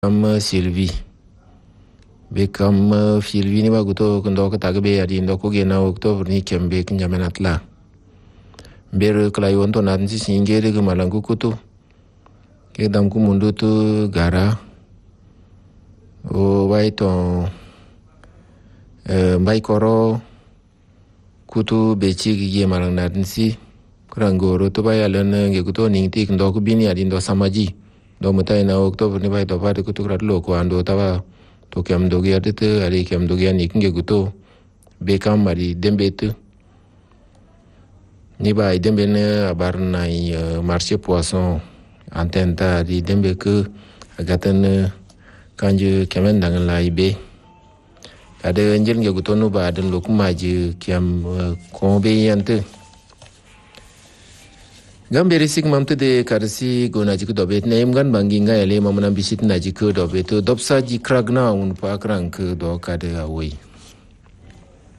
Sylvie bekam Sylvie ni baguto kundo ko tagbe adi ndo ko gena October ni kembe kinjamanatla ber klayon to nan si singere ke malangu kutu ke dam ku mundu tu gara o bai to bai koro kutu bechi ge malang nan si kurangoro to bai alan ge kuto ning tik ndo ku bini adi ndo samaji do mutai na October ni bai to pare kutu krat lo ko ando tawa to kem dogi adete ari kem dogi ani kinge guto bekam mari dembetu ni bai dembe ne abar na marché poisson antenta di dembe ke agaten kanju kemen dangan lai be ada anjir nge guto no ba den lokumaji kem ko be yante gamberi sik mamte de karsi gonaji ko dobet neim gan banginga ele mamana bisit naji ko dobet dopsa ji kragna un pa krang ko do kade awai